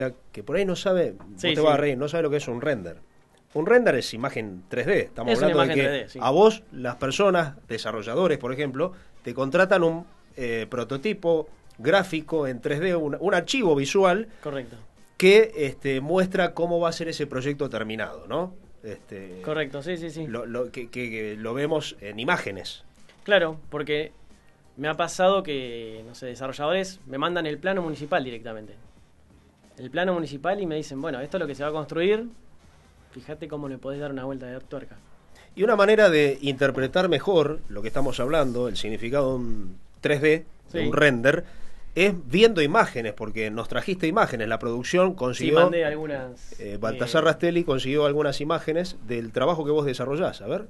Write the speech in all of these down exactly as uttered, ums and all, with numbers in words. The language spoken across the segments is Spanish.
que por ahí no sabe, Sí, vos te sí. vas a reír, no sabe lo que es un render. Un render es imagen tres D. Estamos Es una hablando de imagen que tres D, sí. a vos, las personas, desarrolladores, por ejemplo, te contratan un eh, prototipo gráfico en tres D, un, un archivo visual Correcto. que este, muestra cómo va a ser ese proyecto terminado, ¿no? Este, Correcto, sí, sí, sí. Lo, lo, que, que, que lo vemos en imágenes. Claro, porque me ha pasado que, no sé, desarrolladores me mandan el plano municipal directamente. El plano municipal y me dicen, bueno, esto es lo que se va a construir, fíjate cómo le podés dar una vuelta de tuerca. Y una manera de interpretar mejor lo que estamos hablando, el significado de un tres D, Sí. de un render, es viendo imágenes, porque nos trajiste imágenes. La producción Sí, consiguió, mandé algunas... eh, Baltasar eh, Rastelli consiguió algunas imágenes del trabajo que vos desarrollás. A ver.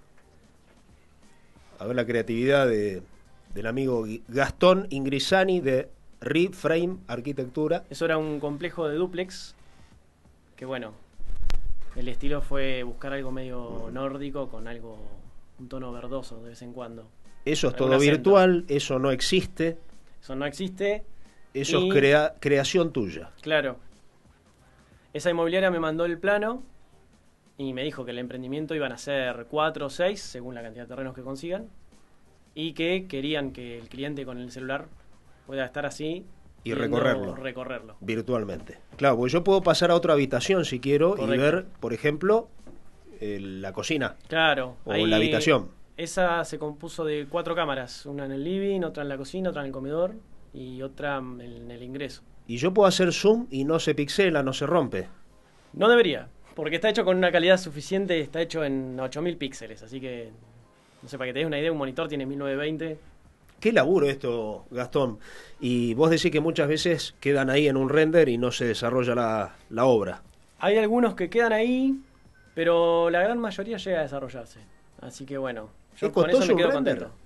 A ver la creatividad de, del amigo Gastón Ingrisani de Reframe Arquitectura. Eso era un complejo de dúplex, que bueno, el estilo fue buscar algo medio nórdico con algo, un tono verdoso de vez en cuando. Eso es Algún todo acento. virtual, eso no existe, Eso no existe. eso Y- es crea- creación tuya. Claro. Esa inmobiliaria me mandó el plano y me dijo que el emprendimiento iban a ser cuatro o seis, según la cantidad de terrenos que consigan, y que querían que el cliente con el celular pueda estar así Y viendo- recorrerlo. recorrerlo. Virtualmente. Claro, porque yo puedo pasar a otra habitación si quiero y Correcto. ver, por ejemplo, el- la cocina Claro. o ahí- la habitación. Esa se compuso de cuatro cámaras, una en el living, otra en la cocina, otra en el comedor y otra en el ingreso. Y yo puedo hacer zoom y no se pixela, no se rompe. No debería, porque está hecho con una calidad suficiente, está hecho en ocho mil píxeles, así que, no sé, para que te des una idea, un monitor tiene mil novecientos veinte. Qué laburo esto, Gastón. Y vos decís que muchas veces quedan ahí en un render y no se desarrolla la, la obra. Hay algunos que quedan ahí, pero la gran mayoría llega a desarrollarse. Así que bueno, yo ¿Es con eso costoso me quedo un render? contento.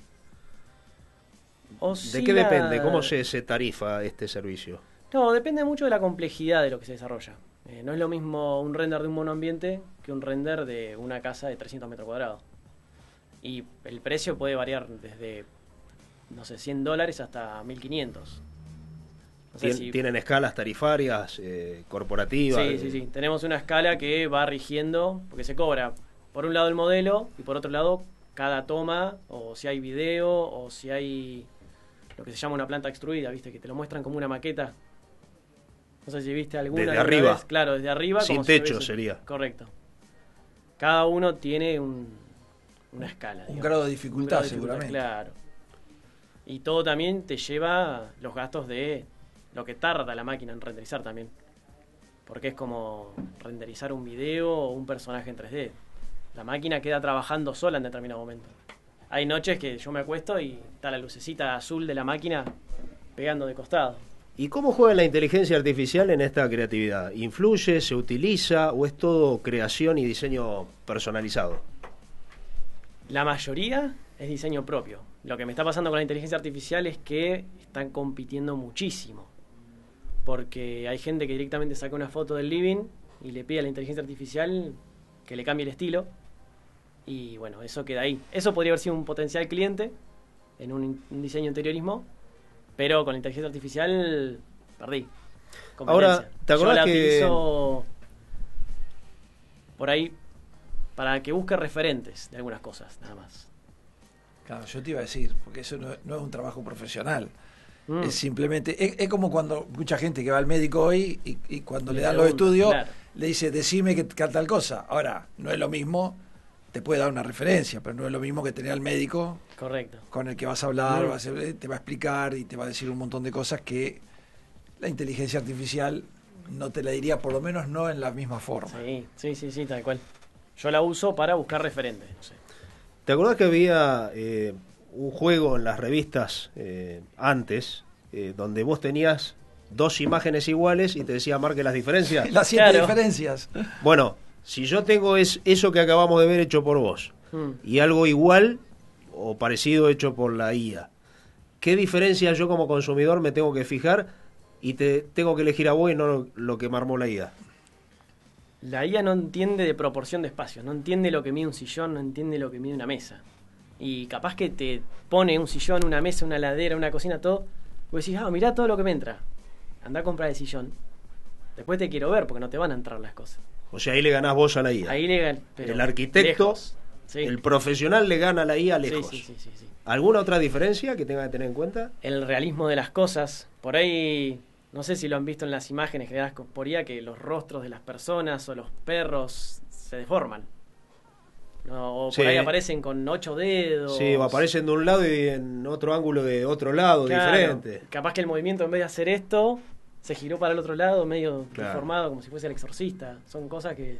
¿De Oscila- qué depende? ¿Cómo se, se tarifa este servicio? No, depende mucho de la complejidad de lo que se desarrolla. Eh, no es lo mismo un render de un monoambiente que un render de una casa de trescientos metros cuadrados. Y el precio puede variar desde, no sé, cien dólares hasta mil quinientos. No sé Tien- si- ¿Tienen escalas tarifarias, eh, corporativas? Sí, sí, sí. Tenemos una escala que va rigiendo, porque se cobra por un lado el modelo y por otro lado cada toma, o si hay video, o si hay lo que se llama una planta extruida, ¿viste? Que te lo muestran como una maqueta. No sé si viste alguna. Desde alguna arriba. vez. Claro, desde arriba. Sin como si techo hubiese- sería. Correcto. Cada uno tiene un, una escala. Un digamos. grado de Un dificultad, grado de dificultad, seguramente. Claro. Y todo también te lleva los gastos de lo que tarda la máquina en renderizar también. Porque es como renderizar un video o un personaje en tres D. La máquina queda trabajando sola en determinado momento. Hay noches que yo me acuesto y está la lucecita azul de la máquina pegando de costado. ¿Y cómo juega la inteligencia artificial en esta creatividad? ¿Influye, se utiliza o es todo creación y diseño personalizado? La mayoría es diseño propio. Lo que me está pasando con la inteligencia artificial es que están compitiendo muchísimo. Porque hay gente que directamente saca una foto del living y le pide a la inteligencia artificial que le cambie el estilo. Y bueno, eso queda ahí. Eso podría haber sido un potencial cliente en un, un diseño interiorismo, pero con la inteligencia artificial perdí. Ahora, competencia. ¿te acordás Yo la que- utilizo por ahí para que busque referentes de algunas cosas, nada más. Claro, yo te iba a decir, porque eso no, no es un trabajo profesional. Mm. Es simplemente, es, es como cuando mucha gente que va al médico hoy y, y cuando le, Le dan los preguntan, estudios, claro. le dice, decime que, que tal cosa. Ahora, no es lo mismo, te puede dar una referencia, pero no es lo mismo que tener al médico Correcto. con el que vas a hablar, Mm. vas a- te va a explicar y te va a decir un montón de cosas que la inteligencia artificial no te la diría, por lo menos no en la misma forma. Sí, sí, sí, sí, tal cual. Yo la uso para buscar referentes. No sé. ¿Te acordás que había eh, un juego en las revistas eh, antes, eh, donde vos tenías dos imágenes iguales y te decía marque las diferencias? Las siete Claro. diferencias. Bueno, si yo tengo es eso que acabamos de ver hecho por vos Mm. y algo igual o parecido hecho por la I A, ¿qué diferencia yo como consumidor me tengo que fijar y te tengo que elegir a vos y no lo, lo que me armó la I A? La I A no entiende de proporción de espacios, no entiende lo que mide un sillón, no entiende lo que mide una mesa. Y capaz que te pone un sillón, una mesa, una ladera, una cocina, todo. Vos decís, ah, mirá todo lo que me entra. Andá a comprar el sillón. Después te quiero ver porque no te van a entrar las cosas. O sea, ahí le ganás vos a la I A. Ahí le gan- pero el arquitecto, lejos. Sí. el profesional le gana a la I A lejos. Sí, sí, sí, sí, sí. ¿Alguna otra diferencia que tenga que tener en cuenta? El realismo de las cosas. Por ahí, no sé si lo han visto en las imágenes generadas por I A, que los rostros de las personas o los perros se deforman. No, o Sí. por ahí aparecen con ocho dedos. Sí, o aparecen de un lado y en otro ángulo de otro lado, Claro, diferente. Capaz que el movimiento, en vez de hacer esto, se giró para el otro lado, medio Claro. deformado, como si fuese el exorcista. Son cosas que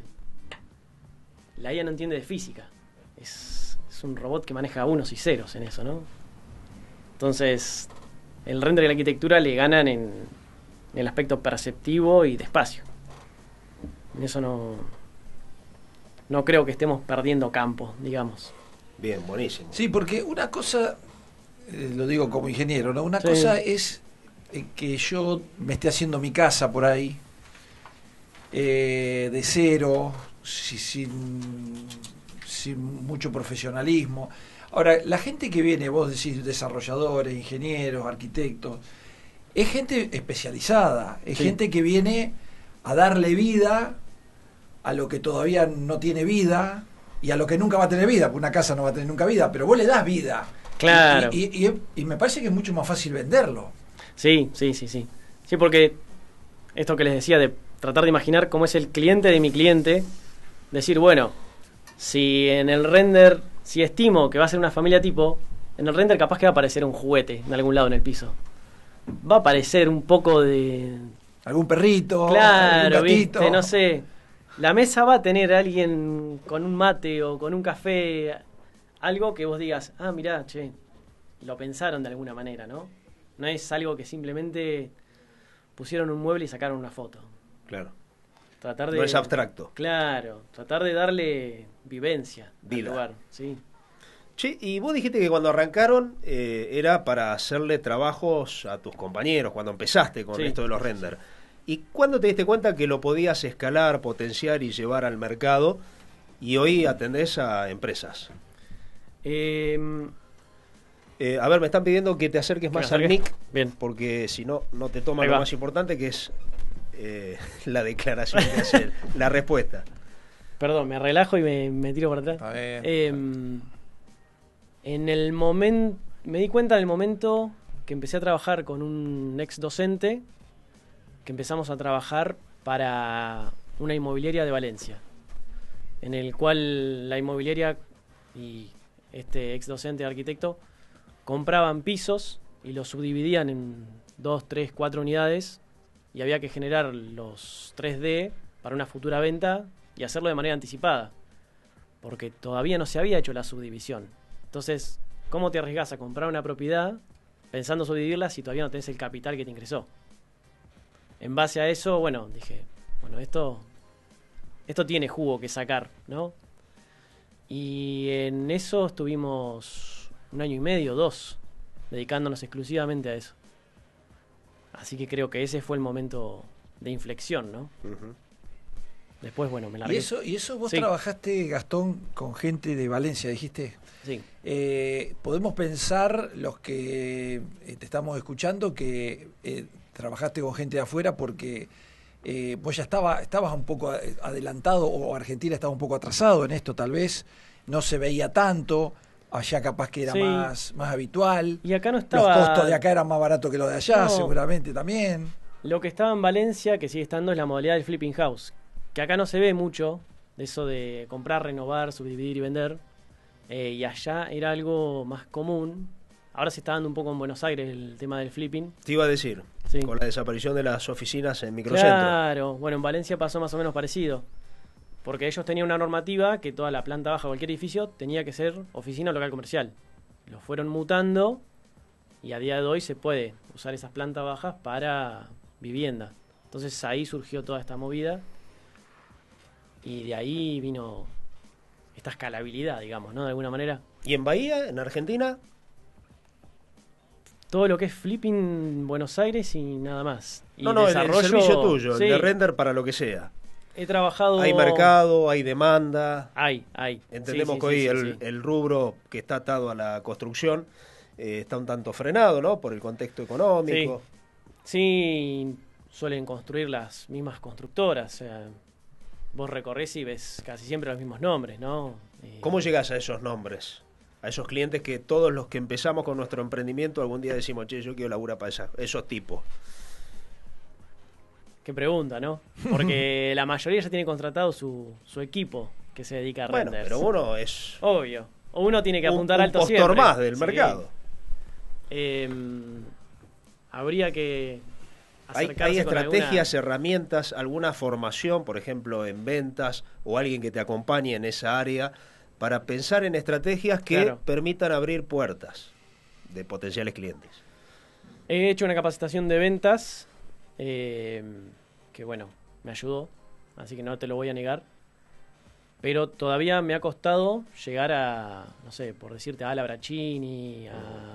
la I A no entiende de física. Es, es un robot que maneja unos y ceros en eso, ¿no? Entonces, el render y la arquitectura le ganan en, en el aspecto perceptivo y de espacio. En eso no, no creo que estemos perdiendo campo, digamos. Bien, buenísimo. Sí, porque una cosa, eh, lo digo como ingeniero, ¿no? Una Sí. cosa es eh, que yo me esté haciendo mi casa por ahí, eh, de cero, si- sin, sin mucho profesionalismo. Ahora, la gente que viene, vos decís desarrolladores, ingenieros, arquitectos, es gente especializada, es Sí. gente que viene a darle vida a lo que todavía no tiene vida y a lo que nunca va a tener vida, porque una casa no va a tener nunca vida, pero vos le das vida. Claro. Y, y- y- y me parece que es mucho más fácil venderlo. Sí, sí, sí, sí. Sí, porque esto que les decía de tratar de imaginar cómo es el cliente de mi cliente, decir, bueno, si en el render, si estimo que va a ser una familia tipo, en el render capaz que va a aparecer un juguete en algún lado en el piso. Va a aparecer un poco de... Algún perrito, algún Claro, gatito. viste, no sé. La mesa va a tener a alguien con un mate o con un café, algo que vos digas, ah, mirá, che, lo pensaron de alguna manera, ¿no? No es algo que simplemente pusieron un mueble y sacaron una foto. Claro. Tratar de, No es abstracto. Claro, tratar de darle vivencia Vida. al lugar, sí. Che, y vos dijiste que cuando arrancaron eh, era para hacerle trabajos a tus compañeros, cuando empezaste con Sí. esto de los render. ¿Y cuándo te diste cuenta que lo podías escalar, potenciar y llevar al mercado? Y hoy atendés a empresas. Eh, Eh, a ver, me están pidiendo que te acerques ¿Que me más al acerque? mic, Bien. porque si no, no te toma Ahí lo va. más importante, que es eh, la declaración que hace, la respuesta. Perdón, me relajo y me, me tiro para atrás. Está bien. Eh, en el momento, me di cuenta en el momento que empecé a trabajar con un ex docente, que empezamos a trabajar para una inmobiliaria de Valencia, en el cual la inmobiliaria y este ex docente arquitecto compraban pisos y los subdividían en dos, tres, cuatro unidades y había que generar los tres D para una futura venta y hacerlo de manera anticipada, porque todavía no se había hecho la subdivisión. Entonces, ¿cómo te arriesgas a comprar una propiedad pensando subdividirla si todavía no tenés el capital que te ingresó? En base a eso, bueno, dije, bueno, esto, esto tiene jugo que sacar, ¿no? Y en eso estuvimos un año y medio, dos, dedicándonos exclusivamente a eso. Así que creo que ese fue el momento de inflexión, ¿no? Ujú. Después, bueno, me Y largué. eso, y eso vos Sí. trabajaste, Gastón, con gente de Valencia, dijiste. Sí. Eh, podemos pensar, los que eh, te estamos escuchando, que eh, trabajaste con gente de afuera porque eh, vos ya estaba, estabas un poco a- adelantado o Argentina estaba un poco atrasado en esto, tal vez. No se veía tanto, allá capaz que era Sí. más, más habitual. Y acá no estaba... Los costos de acá eran más baratos que los de allá, No. seguramente también. Lo que estaba en Valencia, que sigue estando, es la modalidad del flipping house. Que acá no se ve mucho, de eso de comprar, renovar, subdividir y vender. Eh, y allá era algo más común. Ahora se está dando un poco en Buenos Aires el tema del flipping. Te iba a decir, Sí. con la desaparición de las oficinas en microcentro. Claro, bueno, en Valencia pasó más o menos parecido. Porque ellos tenían una normativa que toda la planta baja de cualquier edificio tenía que ser oficina o local comercial. Lo fueron mutando y a día de hoy se puede usar esas plantas bajas para vivienda. Entonces ahí surgió toda esta movida y de ahí vino esta escalabilidad, digamos, ¿no? De alguna manera. ¿Y en Bahía, en Argentina? Todo lo que es flipping en Buenos Aires y nada más. Y No, no, el- el desarrollo, servicio tuyo, el sí, de render para lo que sea. he trabajado... Hay mercado, hay demanda. Hay, hay. Entendemos Sí, sí, que hoy sí, sí, el, sí. el rubro que está atado a la construcción eh, está un tanto frenado, ¿no? Por el contexto económico. Sí, suelen construir las mismas constructoras. O sea, vos recorres y ves casi siempre los mismos nombres, ¿no? Eh, ¿Cómo llegás a esos nombres? A esos clientes que todos los que empezamos con nuestro emprendimiento algún día decimos, che, yo quiero laburar para esa, esos tipos. Qué pregunta, ¿no? Porque la mayoría ya tiene contratado su, su equipo que se dedica a Bueno, renders. pero uno es Obvio. O uno tiene que un, apuntar un alto postor siempre. más del Sí. mercado. Eh, habría que Hay, acercarse hay con estrategias, alguna... herramientas, alguna formación, por ejemplo, en ventas o alguien que te acompañe en esa área para pensar en estrategias que Claro. permitan abrir puertas de potenciales clientes. He hecho una capacitación de ventas eh, que, bueno, me ayudó, así que no te lo voy a negar. Pero todavía me ha costado llegar a, no sé, por decirte, a Ala Braccini,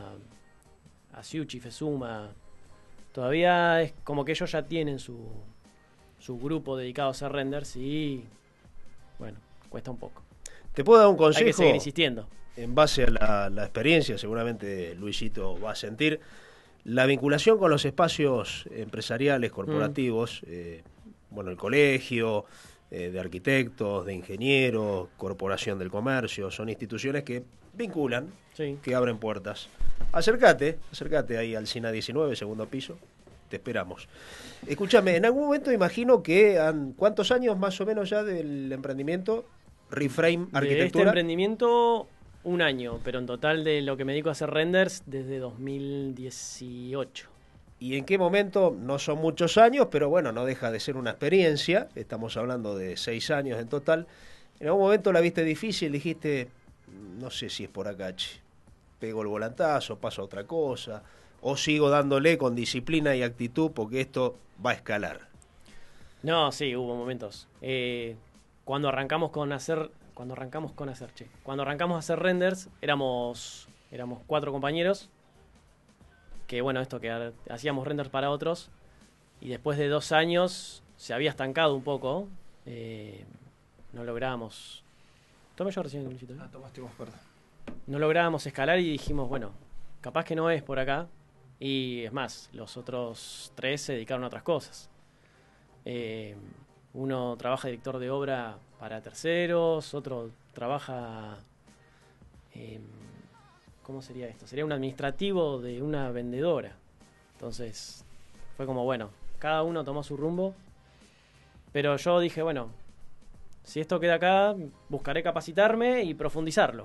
a, a Siuchi Fezuma. Todavía es como que ellos ya tienen su, su grupo dedicado a hacer renders y, bueno, cuesta un poco. Te puedo dar un Hay que consejo seguir insistiendo. en base a la, la experiencia, seguramente Luisito va a sentir. La vinculación con los espacios empresariales, corporativos, mm. eh, bueno, el colegio, eh, de arquitectos, de ingenieros, corporación del comercio, son instituciones que vinculan, Sí. que abren puertas. Acércate, acércate ahí al SINA diecinueve, segundo piso, te esperamos. Escúchame, en algún momento imagino que han, ¿cuántos años más o menos ya del emprendimiento? Reframe De Arquitectura. este emprendimiento, un año, pero en total de lo que me dedico a hacer renders desde dos mil dieciocho. ¿Y en qué momento? No son muchos años, pero bueno, no deja de ser una experiencia. Estamos hablando de seis años en total. En algún momento la viste difícil, dijiste, no sé si es por acá, che. Pego el volantazo, paso a otra cosa, o sigo dándole con disciplina y actitud porque esto va a escalar. No, sí, hubo momentos. Eh, cuando arrancamos con hacer, cuando arrancamos con hacer, che, cuando arrancamos a hacer renders, éramos, éramos cuatro compañeros. Que bueno, esto que ha- hacíamos renders para otros. Y después de dos años se había estancado un poco. Eh, no lográbamos. Tome yo recién, Luisito, ¿eh? Ah, tomaste vos, perdón. No lográbamos escalar y dijimos, bueno, capaz que no es por acá. Y es más, los otros tres se dedicaron a otras cosas. Eh, uno trabaja director de obra para terceros, otro trabaja... eh, ¿Cómo sería esto? Sería un administrativo de una vendedora. Entonces, fue como, bueno, cada uno tomó su rumbo. Pero yo dije, bueno, si esto queda acá, buscaré capacitarme y profundizarlo.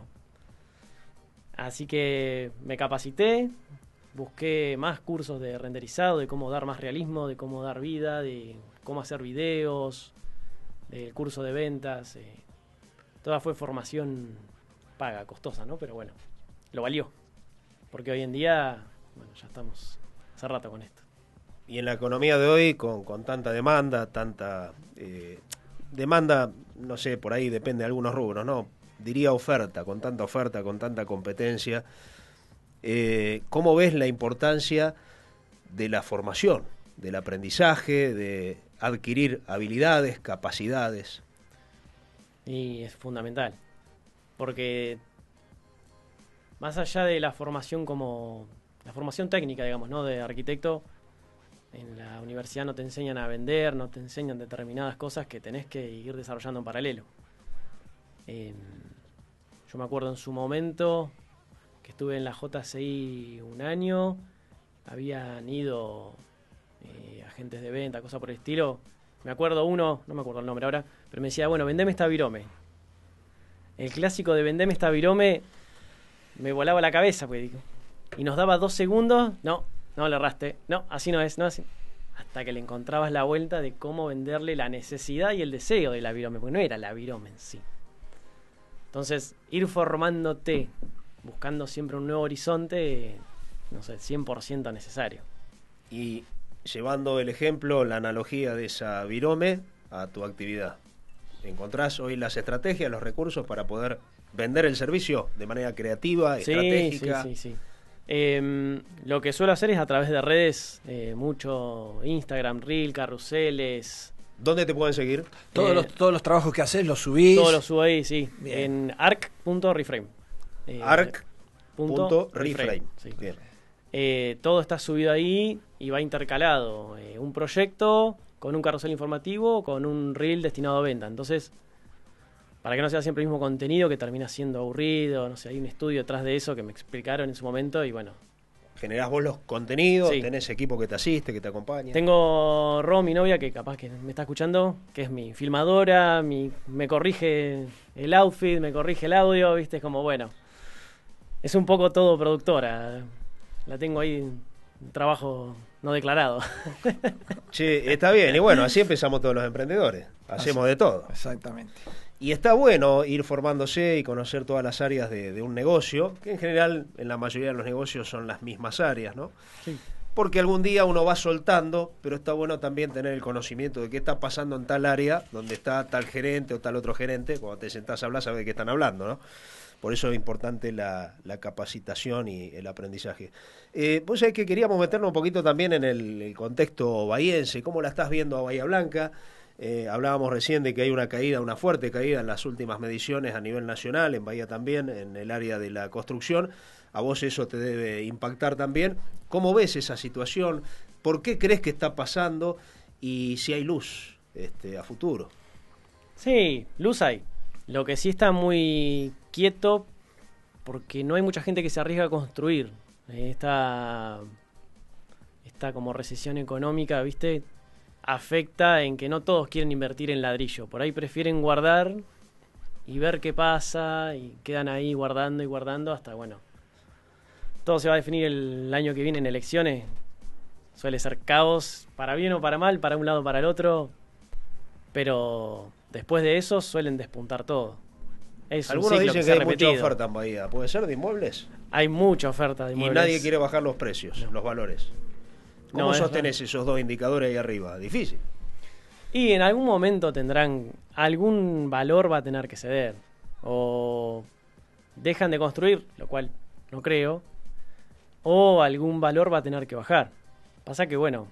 Así que me capacité, busqué más cursos de renderizado, de cómo dar más realismo, de cómo dar vida, de cómo hacer videos, del curso de ventas. Eh. Toda fue formación paga, costosa, ¿no? Pero bueno, lo valió. Porque hoy en día, bueno, ya estamos hace rato con esto. Y en la economía de hoy, con, con tanta demanda, tanta eh, demanda, no sé, por ahí depende de algunos rubros, ¿no? Diría oferta, con tanta oferta, con tanta competencia. Eh, ¿Cómo ves la importancia de la formación, del aprendizaje, de adquirir habilidades, capacidades? Y es fundamental. Porque más allá de la formación como... la formación técnica, digamos, ¿no? De arquitecto, en la universidad no te enseñan a vender, no te enseñan determinadas cosas que tenés que ir desarrollando en paralelo. Eh, yo me acuerdo en su momento que estuve en la J C I un año, habían ido eh, agentes de venta, cosas por el estilo. Me acuerdo uno, no me acuerdo el nombre ahora, pero me decía, bueno, vendeme esta virome. El clásico de vendeme esta virome me volaba la cabeza, pues digo. Y nos daba dos segundos, no, no le erraste, no, así no es, no así. Hasta que le encontrabas la vuelta de cómo venderle la necesidad y el deseo de la virome, porque no era la virome en sí. Entonces, ir formándote, buscando siempre un nuevo horizonte, no sé, cien por ciento necesario. Y llevando el ejemplo, la analogía de esa virome a tu actividad. ¿Encontrás hoy las estrategias, los recursos para poder vender el servicio de manera creativa, Sí, estratégica? sí, sí, sí. Eh, lo que suelo hacer es a través de redes, eh, mucho Instagram, Reel, carruseles. ¿Dónde te pueden seguir? Todos, Eh, los, todos los trabajos que haces los subís. Todo lo subo ahí, sí. Bien. En arc punto reframe. Eh, arc punto reframe. sí. Bien. Eh, todo está subido ahí. y va intercalado eh, un proyecto con un carrusel informativo, con un reel destinado a venta. Entonces, para que no sea siempre el mismo contenido que termina siendo aburrido, no sé, hay un estudio detrás de eso que me explicaron en su momento y bueno. Generás vos los contenidos, Sí. tenés equipo que te asiste, que te acompaña. Tengo Ro, mi novia, que capaz que me está escuchando, que es mi filmadora, mi, me corrige el outfit, me corrige el audio, viste, es como, bueno, es un poco todo productora. La tengo ahí, un trabajo no declarado. Che, está bien, y bueno, así empezamos todos los emprendedores, hacemos Así, de todo. Exactamente. Y está bueno ir formándose y conocer todas las áreas de, de un negocio, que en general en la mayoría de los negocios son las mismas áreas, ¿no? Sí. Porque algún día uno va soltando, pero está bueno también tener el conocimiento de qué está pasando en tal área, donde está tal gerente o tal otro gerente. Cuando te sentás a hablar, sabes de qué están hablando, ¿no? Por eso es importante la, la capacitación y el aprendizaje. Eh, vos sabés que queríamos meternos un poquito también en el, el contexto bahiense. ¿Cómo la estás viendo a Bahía Blanca? Eh, hablábamos recién de que hay una caída, una fuerte caída en las últimas mediciones a nivel nacional, en Bahía también, en el área de la construcción. A vos eso te debe impactar también. ¿Cómo ves esa situación? ¿Por qué crees que está pasando? Y si hay luz este, a futuro. Sí, luz hay. Lo que sí está muy quieto porque no hay mucha gente que se arriesga a construir. Esta, esta como recesión económica, ¿viste? Afecta en que no todos quieren invertir en ladrillo. Por ahí prefieren guardar y ver qué pasa y quedan ahí guardando y guardando hasta, bueno, todo se va a definir el año que viene en elecciones. Suele ser caos, para bien o para mal, para un lado o para el otro, pero después de eso suelen despuntar todo. Es un Algunos ciclo dicen que que se ha hay mucha repetido. oferta en Bahía. ¿Puede ser de inmuebles? Hay mucha oferta de Y inmuebles. nadie quiere bajar los precios, los valores. ¿Cómo No, es sostenés esos dos indicadores ahí arriba? Difícil. Y en algún momento tendrán, algún valor va a tener que ceder. O dejan de construir, lo cual no creo, o algún valor va a tener que bajar. Pasa que, bueno,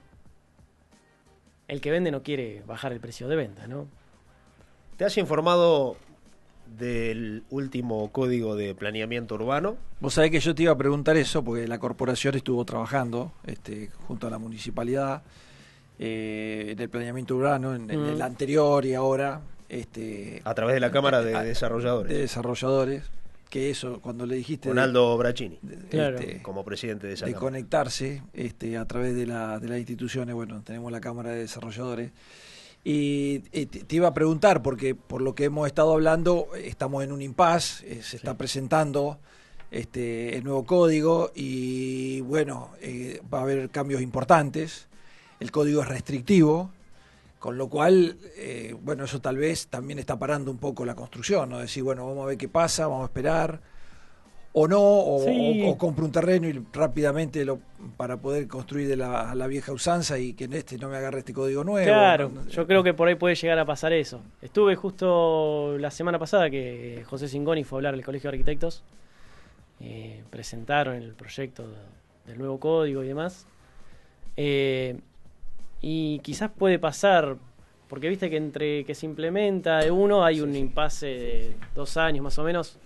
el que vende no quiere bajar el precio de venta, ¿no? ¿Te has informado del último código de planeamiento urbano? Vos sabés que yo te iba a preguntar eso, porque la corporación estuvo trabajando este, junto a la municipalidad eh, en el planeamiento urbano, en, en Mm. el anterior y ahora, este, A través de la Cámara de a- Desarrolladores. de desarrolladores, que eso, cuando le dijiste Con de- Aldo Bracchini, de, Claro. este, como presidente de esa de Cámara. conectarse este, a través de, la, de las instituciones, bueno, tenemos la Cámara de Desarrolladores. Y eh, te, te iba a preguntar, porque por lo que hemos estado hablando, estamos en un impasse, eh, se está presentando este, el nuevo código y bueno, eh, va a haber cambios importantes, el código es restrictivo, con lo cual, eh, bueno, eso tal vez también está parando un poco la construcción, ¿no? Decir, bueno, vamos a ver qué pasa, vamos a esperar, o no, o, Sí. o, o compro un terreno y rápidamente lo para poder construir de la, a la vieja usanza y que en este no me agarre este código nuevo. Claro, ¿no? yo creo que por ahí puede llegar a pasar eso. Estuve justo la semana pasada que José Cingoni fue a hablar al Colegio de Arquitectos. Eh, presentaron el proyecto del nuevo código y demás. Eh, y quizás puede pasar, porque viste que entre que se implementa de uno hay un impasse de dos años más o menos.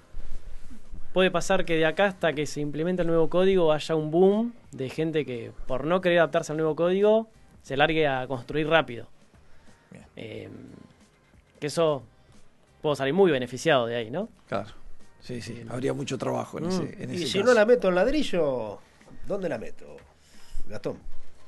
Puede pasar que de acá hasta que se implemente el nuevo código haya un boom de gente que por no querer adaptarse al nuevo código se largue a construir rápido. Bien. Eh, que eso puedo salir muy beneficiado de ahí, ¿no? Claro, sí, sí, habría mucho trabajo en Mm. ese, en Y ese si caso. no la meto en ladrillo, ¿dónde la meto, Gastón?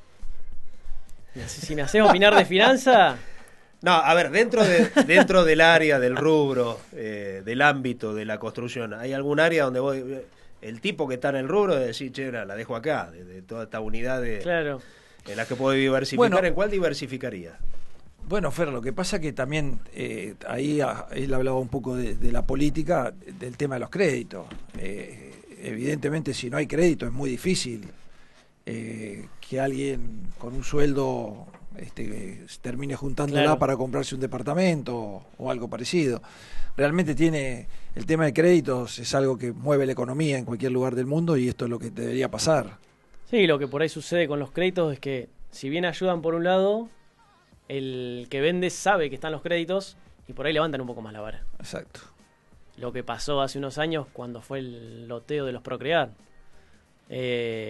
Si, si me haces opinar de finanza, No, a ver, dentro de dentro del área, del rubro, eh, del ámbito de la construcción, ¿hay algún área donde vos, el tipo que está en el rubro, de decir, che, la dejo acá, de, de toda esta unidad de, claro. en la que puedo diversificar? Bueno. ¿En cuál diversificaría? Bueno, Fer, lo que pasa que también eh, ahí a- él hablaba un poco de, de la política, del tema de los créditos. Eh, evidentemente, si no hay crédito es muy difícil eh, que alguien con un sueldo este, termine juntándola Claro. para comprarse un departamento o, o algo parecido. Realmente tiene el tema de créditos, es algo que mueve la economía en cualquier lugar del mundo y esto es lo que debería pasar. Sí, lo que por ahí sucede con los créditos es que si bien ayudan por un lado, el que vende sabe que están los créditos y por ahí levantan un poco más la vara. Exacto. Lo que pasó hace unos años cuando fue el loteo de los Procrear. Eh,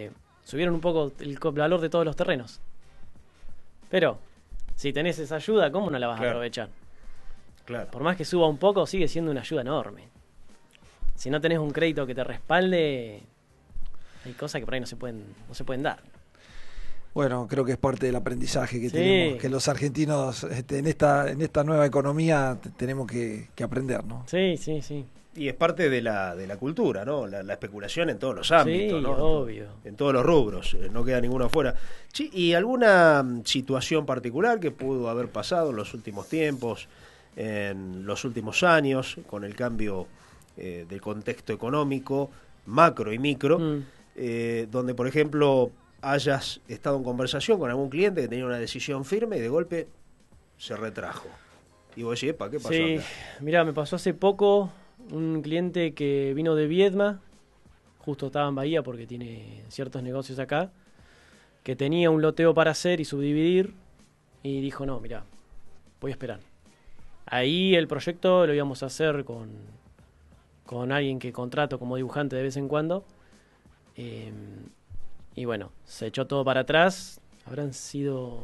subieron un poco el valor de todos los terrenos. Pero, si tenés esa ayuda, ¿cómo no la vas claro. a aprovechar? Claro. Por más que suba un poco, sigue siendo una ayuda enorme. Si no tenés un crédito que te respalde, hay cosas que por ahí no se pueden, no se pueden dar. Bueno, creo que es parte del aprendizaje que sí. tenemos, que los argentinos este, en esta en esta nueva economía t- tenemos que, que aprender, ¿no? Sí, sí, sí. Y es parte de la de la cultura, ¿no? La, la especulación en todos los ámbitos, sí, ¿no? obvio. En todos los rubros, eh, no queda ninguno afuera. Sí, ¿y alguna situación particular que pudo haber pasado en los últimos tiempos, en los últimos años, con el cambio eh, del contexto económico, macro y micro, mm. eh, donde, por ejemplo, hayas estado en conversación con algún cliente que tenía una decisión firme y de golpe se retrajo? Y vos decís, ¿epa, qué pasó Sí, acá? Mirá, me pasó hace poco un cliente que vino de Viedma, justo estaba en Bahía porque tiene ciertos negocios acá, que tenía un loteo para hacer y subdividir, y dijo, no, mirá, voy a esperar. Ahí el proyecto lo íbamos a hacer con, con alguien que contrato como dibujante de vez en cuando, eh, y bueno, se echó todo para atrás. Habrán sido...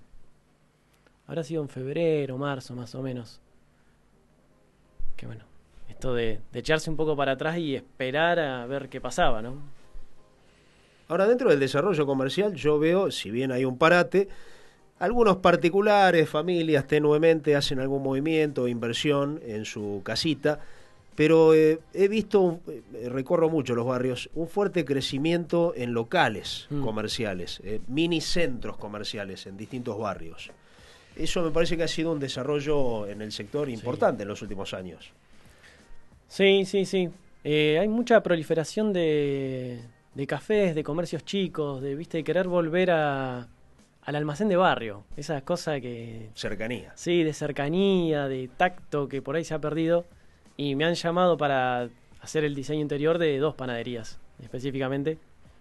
Habrá sido en febrero, marzo, más o menos. Que bueno, esto de, de echarse un poco para atrás y esperar a ver qué pasaba, ¿no? Ahora, dentro del desarrollo comercial, yo veo, si bien hay un parate, algunos particulares, familias, tenuemente hacen algún movimiento o inversión en su casita, pero eh, he visto, eh, recorro mucho los barrios, un fuerte crecimiento en locales mm. comerciales, eh, mini centros comerciales en distintos barrios. Eso me parece que ha sido un desarrollo en el sector importante sí. en los últimos años. Sí, sí, sí. Eh, hay mucha proliferación de, de cafés, de comercios chicos, de, viste, de querer volver a, al almacén de barrio. Esas cosas que... Cercanía. Sí, de cercanía, de tacto, que por ahí se ha perdido. Y me han llamado para hacer el diseño interior de dos panaderías, específicamente.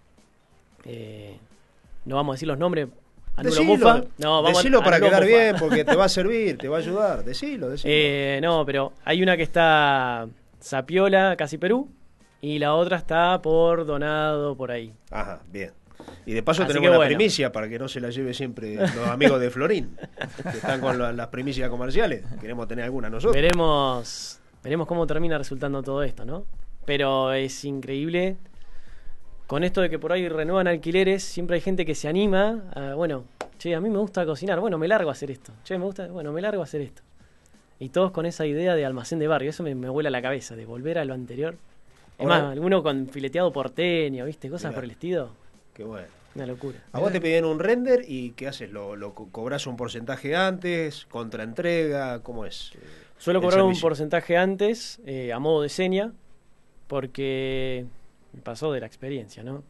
Eh, no vamos a decir los nombres. Decilo, Mufa. No, vamos decilo a, para quedar Mufa. bien, porque te va a servir, te va a ayudar. Decilo, decilo. Eh, no, pero hay una que está Zapiola, casi Perú, y la otra está por Donado, por ahí. Ajá, bien. Y de paso Así tenemos una bueno. primicia para que no se la lleve siempre los amigos de Florín, que están con la, las primicias comerciales. Queremos tener alguna nosotros. Veremos, veremos cómo termina resultando todo esto, ¿no? Pero es increíble. Con esto de que por ahí renuevan alquileres, siempre hay gente que se anima a, bueno, che, a mí me gusta cocinar, bueno, me largo a hacer esto. Che, me gusta, bueno, me largo a hacer esto. Y todos con esa idea de almacén de barrio, eso me, me vuela la cabeza, de volver a lo anterior. Es más, alguno con fileteado porteño, ¿viste? Cosas Mirá. por el estilo. Qué bueno. Una locura. A vos te piden un render y ¿qué haces? ¿Lo, lo cobras un porcentaje antes? ¿Contraentrega? ¿Cómo es? Suelo cobrar servicio? un porcentaje antes, eh, a modo de seña, porque... me pasó de la experiencia, ¿no?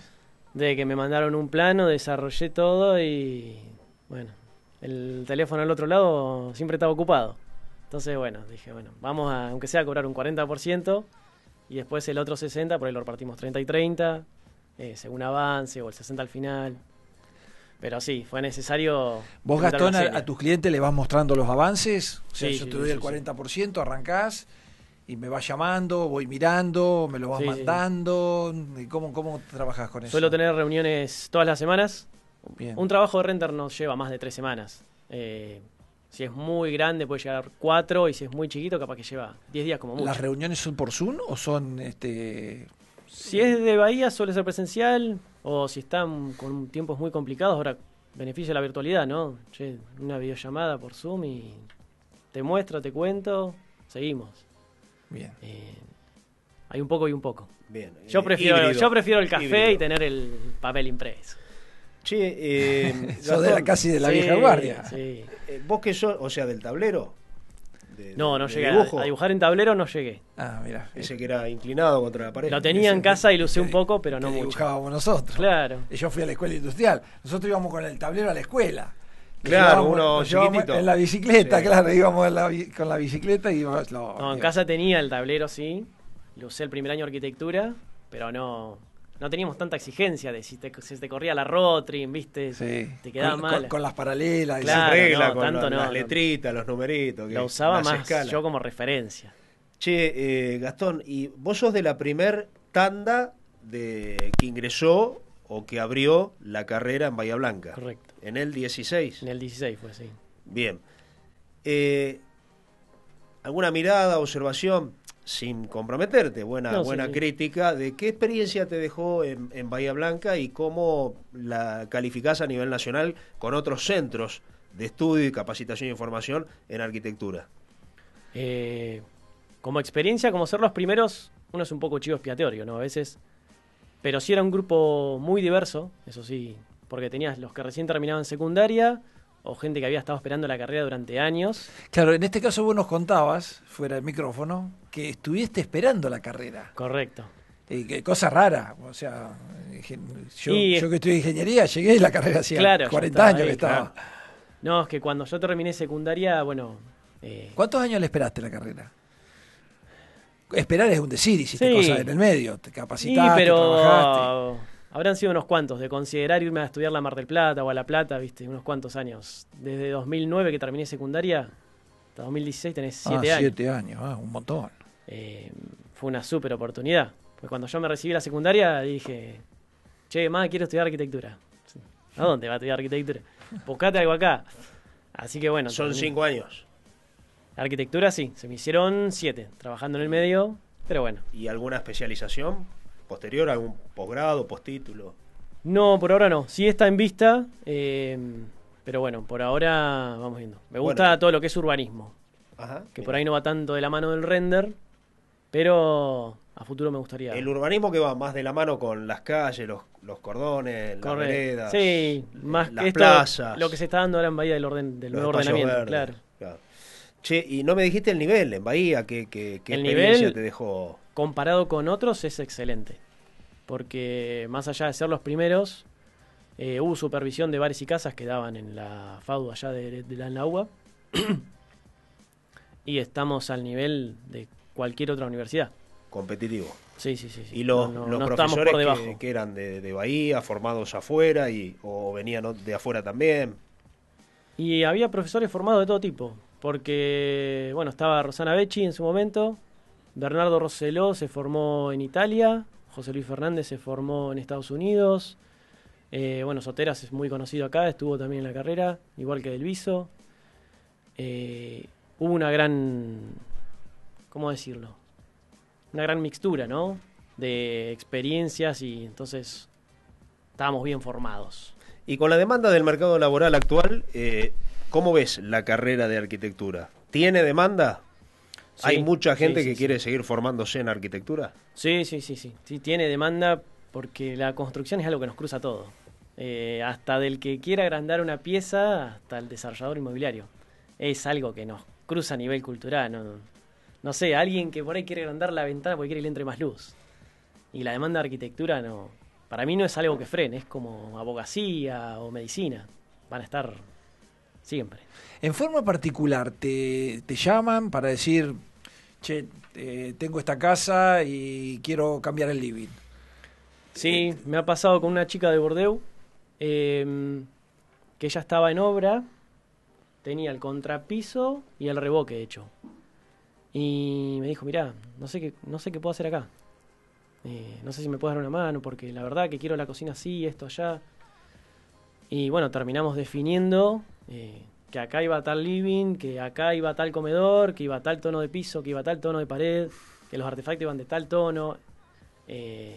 De que me mandaron un plano, desarrollé todo y, bueno, el teléfono al otro lado siempre estaba ocupado. Entonces, bueno, dije, bueno, vamos a, aunque sea, a cobrar un cuarenta por ciento y después el otro sesenta por ciento, por ahí lo repartimos treinta y treinta, eh, según avance, o el sesenta al final. Pero sí, fue necesario... ¿Vos, Gastón, a, a tus clientes le vas mostrando los avances? O sea, sí, yo sí, te doy sí, el cuarenta por ciento, sí. arrancás... y me vas llamando, voy mirando, me lo vas sí, mandando. Sí. ¿Y cómo, cómo trabajas con eso? Suelo tener reuniones todas las semanas. Bien. Un trabajo de render nos lleva más de tres semanas. Eh, si es muy grande puede llegar cuatro, y si es muy chiquito capaz que lleva diez días como mucho. ¿Las reuniones son por Zoom o son...? este Si es de Bahía suele ser presencial, o si están con tiempos muy complicados, ahora beneficia la virtualidad, ¿no? Che, una videollamada por Zoom y te muestro, te cuento, seguimos. Bien. Eh, hay un poco y un poco. Bien. Yo prefiero, híbrido, yo prefiero el café híbrido. y tener el papel impreso. Che, eh, Sos de la, casi de la sí, vieja guardia. Sí. Eh, ¿Vos qué sos? O sea, del tablero. De, no, no de llegué dibujo. A, a dibujar en tablero, no llegué. Ah, mira. Ese que era inclinado contra la pared. Lo tenía Ese en casa que, y lo usé que, un poco, pero no que mucho. Dibujábamos nosotros. Claro. Y yo fui a la escuela industrial. Nosotros íbamos con el tablero a la escuela. Claro, uno chiquitito. En la bicicleta, sí. claro, íbamos en la, con la bicicleta y íbamos... No, no, en casa tenía el tablero, sí. Lo usé el primer año de arquitectura, pero no... No teníamos tanta exigencia de si te, si te corría la Rotring, ¿viste? Sí. Te quedaba con, mal. Con, con las paralelas. Claro, y regla, no, con tanto la, no, las no. letritas, los numeritos. Que lo usaba más escalas. yo como referencia. Che, eh, Gastón, y vos sos de la primer tanda de que ingresó o que abrió la carrera en Bahía Blanca. Correcto. En el dieciséis. En el dieciséis fue, sí. Bien. Eh, ¿Alguna mirada, observación, sin comprometerte, buena, No, sí, buena sí. crítica, de qué experiencia te dejó en, en Bahía Blanca y cómo la calificás a nivel nacional con otros centros de estudio y capacitación y formación en arquitectura? Eh, como experiencia, como ser los primeros, uno es un poco chivo expiatorio, ¿no? A veces. Pero sí era un grupo muy diverso, eso sí, porque tenías los que recién terminaban secundaria o gente que había estado esperando la carrera durante años. Claro, en este caso vos nos contabas, fuera del micrófono, que estuviste esperando la carrera. Correcto. Eh, que cosa rara, o sea, ingen- yo, Y- yo que estudié ingeniería llegué y la carrera hacía Claro, ya cuarenta estaba años ahí, que estaba. claro. No, es que cuando yo terminé secundaria, bueno... eh, ¿Cuántos años le esperaste la carrera? Esperar es un decir, hiciste Sí. cosas en el medio, te sí, capacitaste, pero trabajaste. habrán sido unos cuantos, de considerar irme a estudiar la Mar del Plata o a La Plata, viste, unos cuantos años. Desde dos mil nueve que terminé secundaria hasta dos mil dieciséis tenés siete ah, años. siete años, ah, un montón. Eh, fue una súper oportunidad. Pues cuando yo me recibí la secundaria dije, che, más quiero estudiar arquitectura. ¿A dónde va a estudiar arquitectura? Buscate algo acá. Así que bueno. Son terminé. cinco años. Arquitectura sí, se me hicieron siete, trabajando en el medio, pero bueno. ¿Y alguna especialización posterior, algún posgrado, postítulo? No, por ahora no. Sí está en vista, eh, pero bueno, por ahora vamos viendo. Me gusta Bueno. todo lo que es urbanismo, Ajá. que Mira. por ahí no va tanto de la mano del render, pero a futuro me gustaría. El urbanismo que va más de la mano con las calles, los, los cordones, las Correcto. veredas, Sí, más las que esto, plazas, lo que se está dando ahora en Bahía del orden del los nuevo espacios ordenamiento, verdes, claro. claro. Che, y no me dijiste el nivel en Bahía, ¿qué, qué, qué El experiencia nivel- te dejó? Comparado con otros es excelente, porque más allá de ser los primeros, eh, hubo supervisión de bares y casas que daban en la FAU allá de, de la Nahua, y estamos al nivel de cualquier otra universidad. Competitivo. Sí, sí, sí. sí. ¿Y los, No, no, los no estamos profesores por debajo. que, que eran de, de Bahía, formados afuera, y o venían o- de afuera también? Y había profesores formados de todo tipo, porque, bueno, estaba Rosana Becci en su momento, Bernardo Rosselló se formó en Italia, José Luis Fernández se formó en Estados Unidos, eh, bueno, Soteras es muy conocido acá, estuvo también en la carrera, igual que Delviso. Eh, hubo una gran, ¿cómo decirlo? Una gran mixtura, ¿no? De experiencias y entonces estábamos bien formados. Y con la demanda del mercado laboral actual, eh, ¿cómo ves la carrera de arquitectura? ¿Tiene demanda? Sí, ¿Hay mucha gente sí, sí, que sí. quiere seguir formándose en arquitectura? Sí, sí, sí, sí. Sí, tiene demanda porque la construcción es algo que nos cruza todo. Eh, hasta del que quiera agrandar una pieza hasta el desarrollador inmobiliario. Es algo que nos cruza a nivel cultural. No, no sé, alguien que por ahí quiere agrandar la ventana porque quiere que le entre más luz. Y la demanda de arquitectura no, para mí no es algo que frene, es como abogacía o medicina. Van a estar siempre. En forma particular, te, te llaman para decir, che, eh, tengo esta casa y quiero cambiar el living. Sí, me ha pasado con una chica de Bordeaux eh, que ella estaba en obra, tenía el contrapiso y el revoque hecho. Y me dijo, mirá, no sé qué, no sé qué puedo hacer acá. Eh, no sé si me puedes dar una mano porque la verdad que quiero la cocina así, esto allá. Y bueno, terminamos definiendo eh, que acá iba tal living, que acá iba tal comedor, que iba tal tono de piso, que iba tal tono de pared, que los artefactos iban de tal tono. Eh,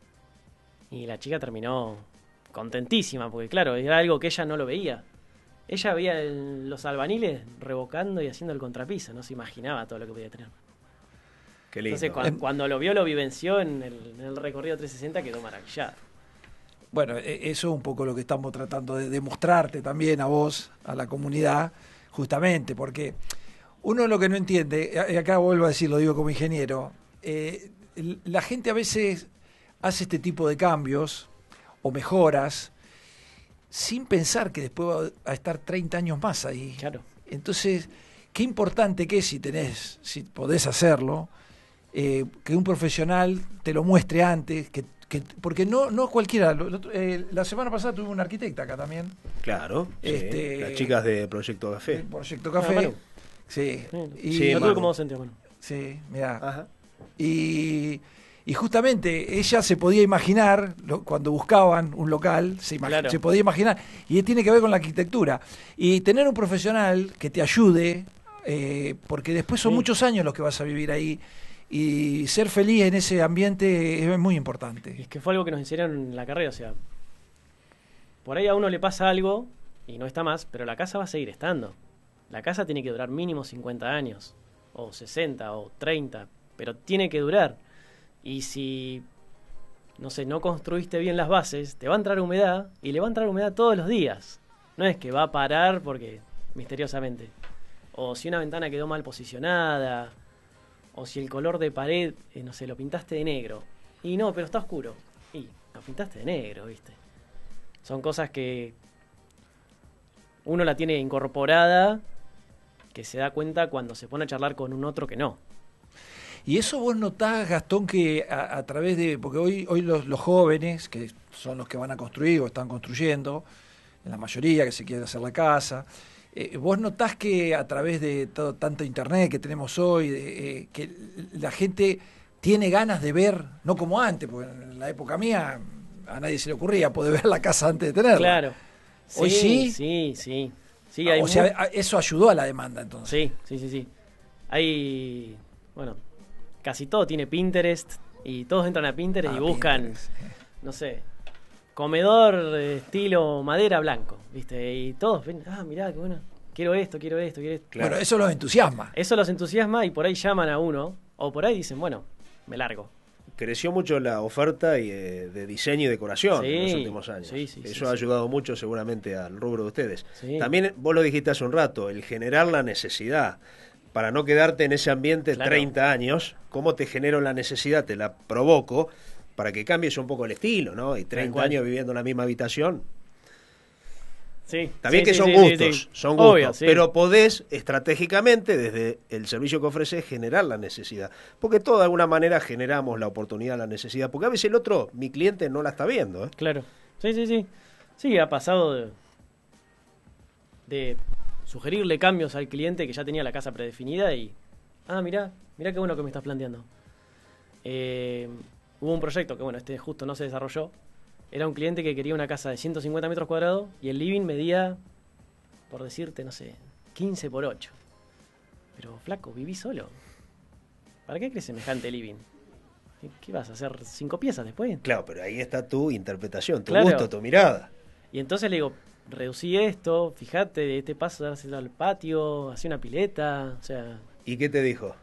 y la chica terminó contentísima, porque claro, era algo que ella no lo veía. Ella veía el- los albaniles revocando y haciendo el contrapiso, no se imaginaba todo lo que podía tener. Qué lindo. Entonces, cua- Em- cuando lo vio, lo vivenció en el, en el recorrido trescientos sesenta, quedó maravillada. Bueno, e- eso es un poco lo que estamos tratando de demostrarte también a vos, a la comunidad, justamente, porque uno lo que no entiende, y acá vuelvo a decir, lo digo como ingeniero, eh, el- la gente a veces hace este tipo de cambios o mejoras sin pensar que después va a estar treinta años más ahí. Claro. Entonces, qué importante que es si tenés, si podés hacerlo, eh, que un profesional te lo muestre antes, que, que- porque no, no cualquiera. lo- lo- eh, la semana pasada tuve una arquitecta acá también, Claro, sí, Este- las chicas de Proyecto el Café. Proyecto Ah, Café. Manu. Sí, Sí, y, Sí, lo tuve Manu. como docente, bueno. sí, mirá. Ajá. Y, Y justamente ella se podía imaginar, lo, cuando buscaban un local, se, imag- Claro. se podía imaginar, y tiene que ver con la arquitectura. Y tener un profesional que te ayude, eh, porque después son Sí. muchos años los que vas a vivir ahí, y ser feliz en ese ambiente es muy importante. Y es que fue algo que nos enseñaron en la carrera, o sea, por ahí a uno le pasa algo y no está más, pero la casa va a seguir estando. La casa tiene que durar mínimo cincuenta años, o sesenta, o treinta, pero tiene que durar. Y si, no sé, no construiste bien las bases, te va a entrar humedad, y le va a entrar humedad todos los días. No es que va a parar porque, misteriosamente. O si una ventana quedó mal posicionada, o si el color de pared, eh, no sé, lo pintaste de negro. Y no, pero está oscuro. Y lo pintaste de negro, ¿viste? Son cosas que uno la tiene incorporada, que se da cuenta cuando se pone a charlar con un otro que no. Y eso vos notás, Gastón, que a, a través de... Porque hoy, hoy los, los jóvenes, que son los que van a construir o están construyendo, en la mayoría que se quiere hacer la casa, eh, vos notás que a través de todo, tanto internet que tenemos hoy, de, eh, que la gente tiene ganas de ver, no como antes, porque en la época mía a nadie se le ocurría poder ver la casa antes de tenerla. Claro. ¿Hoy sí? Sí, sí. Sí, Ah, hay o sea, mu- a- eso ayudó a la demanda entonces. sí, sí, sí, sí. Hay, bueno, casi todo tiene Pinterest y todos entran a Pinterest Ah, y buscan, Pinterest. no sé, comedor eh, estilo madera blanco, ¿viste? Y todos ven, ah, mirá, qué bueno, quiero esto, quiero esto, quiero esto. Claro. Bueno, eso los entusiasma. Eso los entusiasma y por ahí llaman a uno, o por ahí dicen, bueno, me largo. Creció mucho la oferta y, eh, de diseño y decoración Sí, en los últimos años. sí, sí, Eso sí, ha sí. ayudado mucho seguramente al rubro de ustedes. Sí. También vos lo dijiste hace un rato, el generar la necesidad. Para no quedarte en ese ambiente Claro. treinta años, ¿cómo te genero la necesidad? Te la provoco para que cambies un poco el estilo, ¿no? Y treinta cual. años viviendo en la misma habitación. Sí. También sí, que sí, son sí, sí, gustos, sí. son gustos, Obvio, sí. pero podés estratégicamente desde el servicio que ofreces generar la necesidad, porque todos de alguna manera generamos la oportunidad, la necesidad, porque a veces el otro, mi cliente, no la está viendo, ¿eh? Claro. Sí, sí, sí. Sí, ha pasado de, de sugerirle cambios al cliente que ya tenía la casa predefinida y... Ah, mirá, mirá qué bueno que me estás planteando. Eh, hubo un proyecto que, bueno, este justo no se desarrolló. Era un cliente que quería una casa de ciento cincuenta metros cuadrados y el living medía, por decirte, no sé, quince por ocho. Pero, flaco, viví solo. ¿Para qué crees semejante living? ¿Qué, qué vas a hacer? ¿Cinco piezas después? Claro, pero ahí está tu interpretación, tu Claro. gusto, tu mirada. Y entonces le digo, reducí esto, fíjate, este paso, dárselo al patio, hacía una pileta, o sea... ¿Y qué te dijo?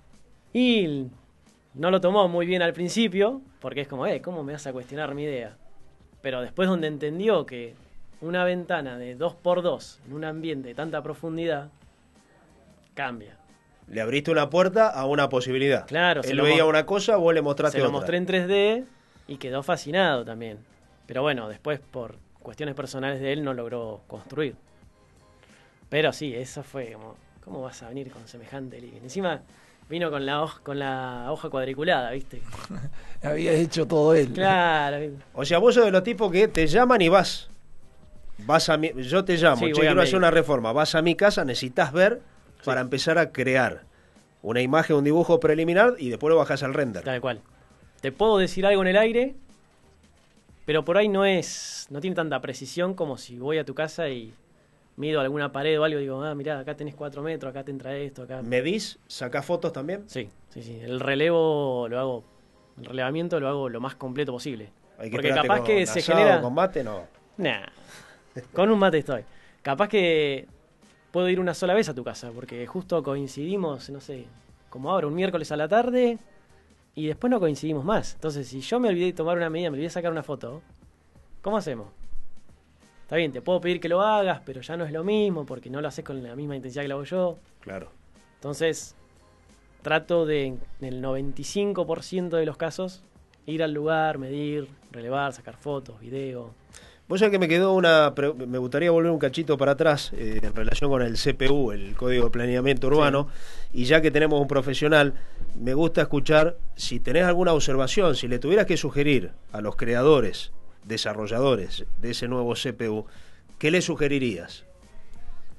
Y no lo tomó muy bien al principio, porque es como, eh, ¿cómo me vas a cuestionar mi idea? Pero después donde entendió que una ventana de dos por dos en un ambiente de tanta profundidad, cambia. Le abriste una puerta a una posibilidad. Claro, se Él lo veía mo- una cosa, vos le mostraste Se lo otra. mostré en tres D y quedó fascinado también. Pero bueno, después por cuestiones personales de él no logró construir. Pero sí, eso fue como, ¿cómo vas a venir con semejante living? Encima vino con la, hoj- con la hoja cuadriculada, ¿viste? Había hecho todo él. Claro. ¿viste? O sea, vos sos de los tipos que te llaman y vas. Vas a mi, yo te llamo, Sí, che, voy a quiero hacer medir. una reforma. Vas a mi casa, necesitas ver Sí. para empezar a crear una imagen, un dibujo preliminar y después lo bajas al render. Tal cual. Te puedo decir algo en el aire, pero por ahí no es, no tiene tanta precisión como si voy a tu casa y mido alguna pared o algo y digo, ah, mirá, acá tenés cuatro metros, acá te entra esto, acá... ¿Medís? ¿Sacás fotos también? Sí, sí, sí. El relevo lo hago, el relevamiento lo hago lo más completo posible. Hay que Porque esperarte capaz con que se asado, genera... con mate, no. Nah, con un mate estoy. Capaz que puedo ir una sola vez a tu casa, porque justo coincidimos, no sé, como ahora, un miércoles a la tarde, y después no coincidimos más. Entonces, si yo me olvidé de tomar una medida, me olvidé de sacar una foto, ¿cómo hacemos? Está bien, te puedo pedir que lo hagas, pero ya no es lo mismo, porque no lo haces con la misma intensidad que lo hago yo. Claro. Entonces, trato de, en el noventa y cinco por ciento de los casos, ir al lugar, medir, relevar, sacar fotos, video. Vos sabés que me quedó una... pre- Me gustaría volver un cachito para atrás eh, en relación con el C P U, el Código de Planeamiento Urbano, y ya que tenemos un profesional, me gusta escuchar si tenés alguna observación, si le tuvieras que sugerir a los creadores, desarrolladores de ese nuevo C P U, ¿qué le sugerirías?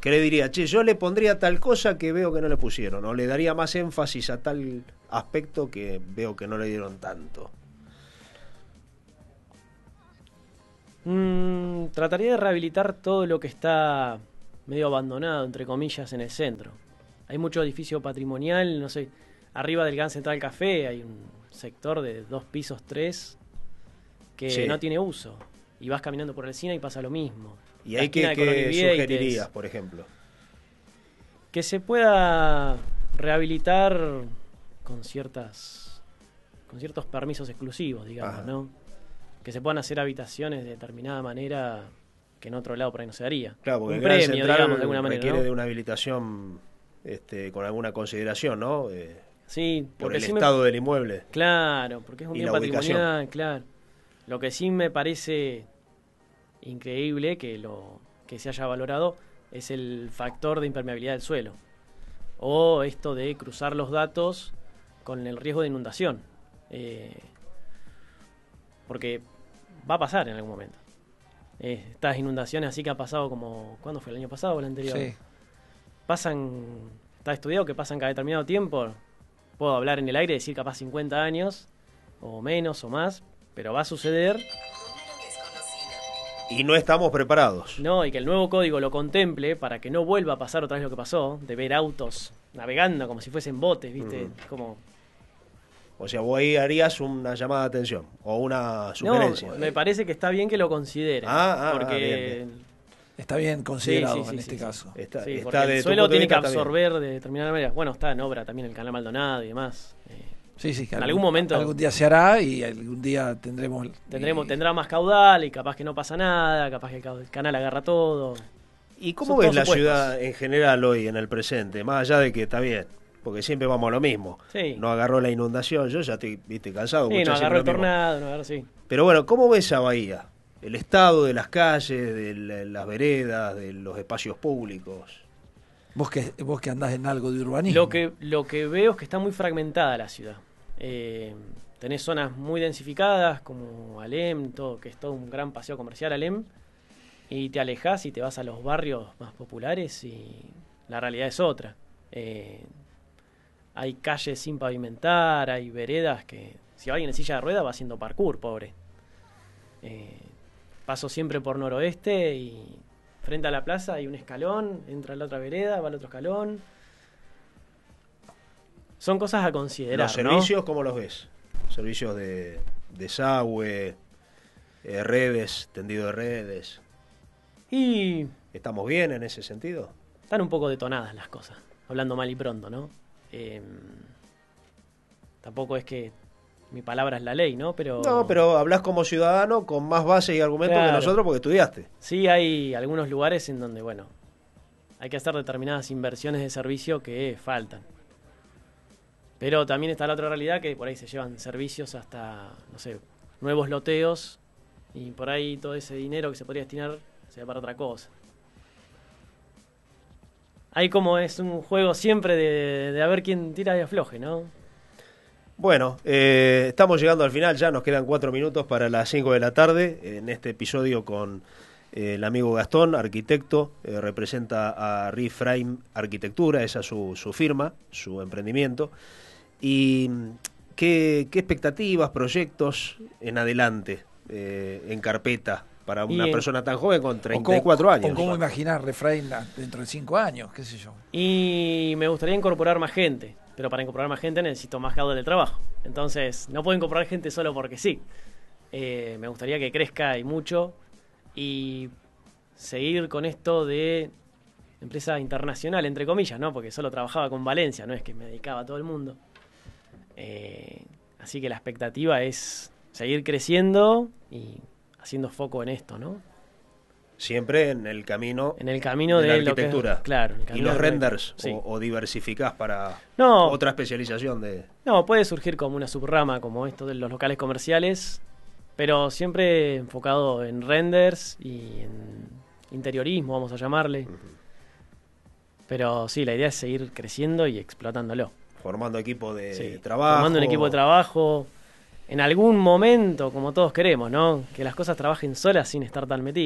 que le diría, che, yo le pondría tal cosa que veo que no le pusieron, o le daría más énfasis a tal aspecto que veo que no le dieron tanto? Mm, trataría de rehabilitar todo lo que está medio abandonado, entre comillas, en el centro. Hay mucho edificio patrimonial, no sé, arriba del Gran Central Café hay un sector de dos pisos, tres, que sí. no tiene uso. Y vas caminando por el cine y pasa lo mismo. ¿Y hay que, que sugerirías, por ejemplo? Que se pueda rehabilitar con ciertas con ciertos permisos exclusivos, digamos, Ajá. ¿no? Que se puedan hacer habitaciones de determinada manera que en otro lado por ahí no se haría. Claro, porque un el premio, Central digamos, de alguna manera, requiere ¿no? de una habilitación este, con alguna consideración, ¿no? Eh, sí, por el sí estado me... del inmueble. Claro, porque es un bien patrimonial, claro. Lo que sí me parece increíble que lo que se haya valorado es el factor de impermeabilidad del suelo. O esto de cruzar los datos con el riesgo de inundación. Eh, porque va a pasar en algún momento. Eh, estas inundaciones así que ha pasado como... ¿Cuándo fue? ¿El año pasado o el anterior? Sí. Pasan... Está estudiado que pasan cada determinado tiempo. Puedo hablar en el aire y decir capaz cincuenta años, o menos o más, pero va a suceder. Y no estamos preparados. No, y que el nuevo código lo contemple para que no vuelva a pasar otra vez lo que pasó, de ver autos navegando como si fuesen botes, ¿viste? Mm. Como... O sea, vos ahí harías una llamada de atención o una sugerencia. No, me parece que está bien que lo consideren. Ah, ah, porque... ah, bien, bien. Está bien considerado sí, sí, sí, en este sí, caso. Sí, está, sí, está el de suelo tiene que vista, absorber de determinada manera. Bueno, está en obra también el Canal Maldonado y demás. Eh, sí, sí, que en algún, algún momento algún día se hará y algún día tendremos... tendremos y... Tendrá más caudal y capaz que no pasa nada, capaz que el canal agarra todo. ¿Y cómo ves la ciudad en general hoy, en el presente? Más allá de que está bien, porque siempre vamos a lo mismo. Sí. No agarró la inundación, yo ya estoy viste, cansado. Sí, no agarró el tornado, no agarró, sí. Pero bueno, ¿cómo ves a Bahía? El estado de las calles, de las veredas, de los espacios públicos. Vos que, vos que andás en algo de urbanismo. Lo que, lo que veo es que está muy fragmentada la ciudad. Eh, tenés zonas muy densificadas, como Alem, todo, que es todo un gran paseo comercial Alem, y te alejás y te vas a los barrios más populares y la realidad es otra. Eh, hay calles sin pavimentar, hay veredas que si alguien en silla de rueda va haciendo parkour, pobre. Eh, paso siempre por noroeste y frente a la plaza hay un escalón, entra a la otra vereda, va al otro escalón. Son cosas a considerar. ¿Los servicios ¿no? cómo los ves? Servicios de desagüe, eh, redes, tendido de redes. Y ¿estamos bien en ese sentido? Están un poco detonadas las cosas, hablando mal y pronto, ¿no? Eh, tampoco es que mi palabra es la ley, ¿no? Pero no, pero hablas como ciudadano con más bases y argumentos claro. que nosotros porque estudiaste. Sí, hay algunos lugares en donde, bueno, hay que hacer determinadas inversiones de servicio que faltan. Pero también está la otra realidad que por ahí se llevan servicios hasta, no sé, nuevos loteos y por ahí todo ese dinero que se podría destinar se va para otra cosa. Hay como es un juego siempre de, de a ver quién tira y afloje, ¿no? Bueno, eh, estamos llegando al final, ya nos quedan cuatro minutos para las cinco de la tarde, en este episodio con eh, el amigo Gastón, arquitecto, eh, representa a Reframe Arquitectura, esa es su, su firma, su emprendimiento. ¿Y qué, qué expectativas, proyectos en adelante, eh, en carpeta, para una y, persona tan joven con treinta y cuatro años? ¿O cómo imaginar Reframe dentro de cinco años, qué sé yo? Y me gustaría incorporar más gente. Pero para incorporar más gente necesito más caudal de trabajo. Entonces, no puedo incorporar gente solo porque sí. Eh, me gustaría que crezca y mucho. Y seguir con esto de empresa internacional, entre comillas, ¿no? Porque solo trabajaba con Valencia, no es que me dedicaba a todo el mundo. Eh, así que la expectativa es seguir creciendo y haciendo foco en esto, ¿no? Siempre en el camino, en el camino de, de la arquitectura. Lo que, claro, ¿Y los renders? Sí. O, ¿O diversificás para no, otra especialización de...? No, puede surgir como una subrama, como esto de los locales comerciales, pero siempre enfocado en renders y en interiorismo, vamos a llamarle. Uh-huh. Pero sí, la idea es seguir creciendo y explotándolo. Formando equipo de sí, trabajo. Formando un equipo de trabajo. En algún momento, como todos queremos, ¿no? Que las cosas trabajen solas sin estar tan metido.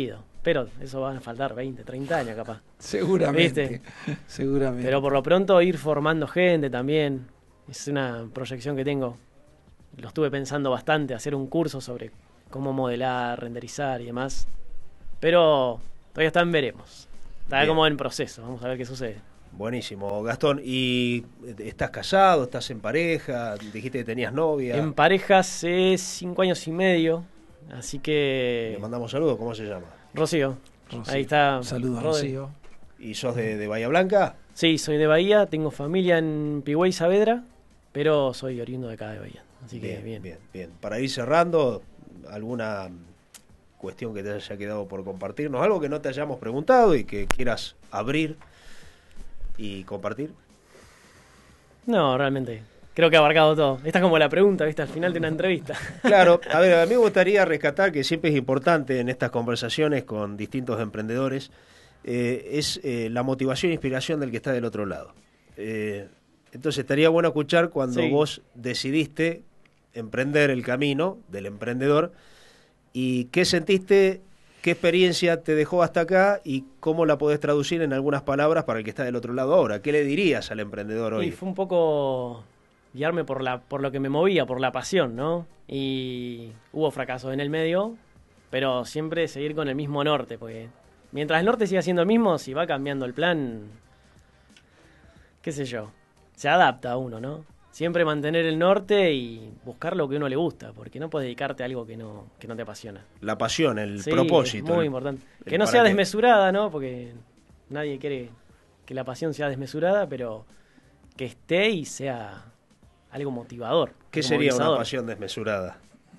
pero eso van a faltar veinte, treinta años capaz. Seguramente. ¿Viste? Seguramente. Pero por lo pronto ir formando gente también. Es una proyección que tengo. Lo estuve pensando bastante, hacer un curso sobre cómo modelar, renderizar y demás. Pero todavía está en veremos. Está Bien. como en proceso. Vamos a ver qué sucede. Buenísimo, Gastón. ¿Y estás casado? ¿Estás en pareja? Dijiste que tenías novia. En pareja hace cinco años y medio. Así que... Le mandamos saludos. ¿Cómo se llama? Rocío. Rocío. Ahí está. Saludos, Rode. Rocío. ¿Y sos de, de Bahía Blanca? Sí, soy de Bahía. Tengo familia en Pigüey, Saavedra. Pero soy oriundo de acá de Bahía. Así que Bien, bien. bien, bien. Para ir cerrando, ¿alguna cuestión que te haya quedado por compartirnos? ¿Algo que no te hayamos preguntado y que quieras abrir y compartir? No, realmente. Creo que ha abarcado todo. Esta es como la pregunta, ¿viste? Al final de una entrevista. Claro, a ver, a mí me gustaría rescatar que siempre es importante en estas conversaciones con distintos emprendedores, eh, es eh, la motivación e inspiración del que está del otro lado. Eh, entonces estaría bueno escuchar cuando Sí. vos decidiste emprender el camino del emprendedor y qué sentiste, qué experiencia te dejó hasta acá y cómo la podés traducir en algunas palabras para el que está del otro lado ahora. ¿Qué le dirías al emprendedor hoy? Y fue un poco guiarme por la por lo que me movía, por la pasión, ¿no? Y hubo fracasos en el medio, pero siempre seguir con el mismo norte, porque mientras el norte siga siendo el mismo, si va cambiando el plan, qué sé yo, se adapta a uno, ¿no? Siempre mantener el norte y buscar lo que a uno le gusta, porque no puedes dedicarte a algo que no, que no te apasiona. La pasión, el Sí, propósito. es muy el- importante. el Que no para sea qué. desmesurada, ¿no? Porque nadie quiere que la pasión sea desmesurada, pero que esté y sea algo motivador. ¿Qué algo sería una movilizador. pasión desmesurada?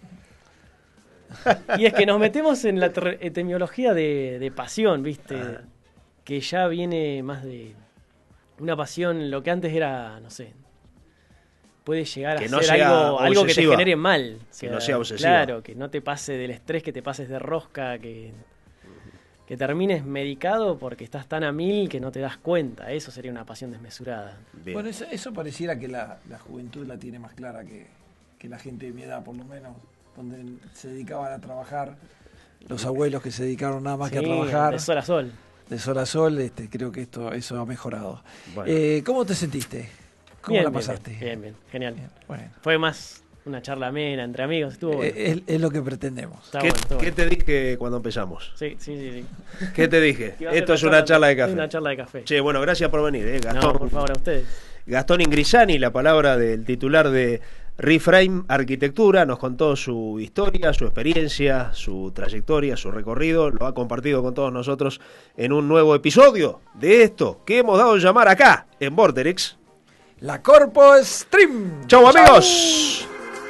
Y es que nos metemos en la ter- etimología de, de pasión, ¿viste? Ajá. Que ya viene más de una pasión, lo que antes era, no sé, puede llegar a Que no ser sea algo, algo que te obsesiva. genere mal. O Que sea, no sea obsesiva. Claro, que no te pase del estrés, que te pases de rosca, que, que termines medicado porque estás tan a mil que no te das cuenta. Eso sería una pasión desmesurada. Bien. Bueno, eso, eso pareciera que la, la juventud la tiene más clara que, que la gente de mi edad, por lo menos, donde se dedicaban a trabajar, los abuelos que se dedicaron nada más que a Sí, trabajar, de sol a sol. de sol a sol, este, creo que esto eso ha mejorado. Bueno. Eh, ¿Cómo te sentiste? ¿Cómo Bien, la bien, pasaste? Bien, bien, bien, genial. Bien, bueno. Fue más una charla amena entre amigos, estuvo bueno. Eh, es, es lo que pretendemos. Está ¿Qué, bueno, está qué bueno. te dije cuando empezamos? Sí, sí, sí. sí. ¿Qué te dije? Iba a ser Esto es una charla de café. Una charla de café. Che, bueno, gracias por venir, eh, Gastón. No, por favor, a ustedes. Gastón Ingrisani, la palabra del titular de Reframe Arquitectura, nos contó su historia, su experiencia, su trayectoria, su recorrido, lo ha compartido con todos nosotros en un nuevo episodio de esto que hemos dado a llamar acá, en Vorterix. La Corpo Stream. ¡Chau, amigos!